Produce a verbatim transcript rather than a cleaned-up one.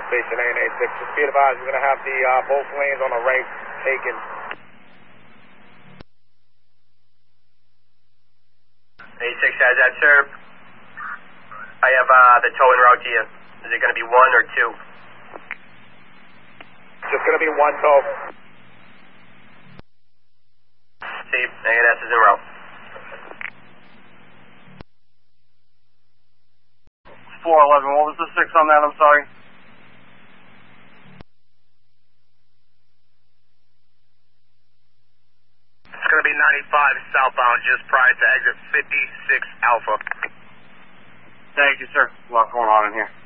station A and A six. Just be advised, we're going to have the uh, both lanes on the right taken. A six has that, sir. I have uh, the tow en route to you. Is it going to be one or two? Just going to be one tow. See, A and S is en route. four eleven, what was the six on that? I'm sorry. It's going to be ninety-five southbound just prior to exit fifty-six Alpha. Thank you, sir. A lot going on in here.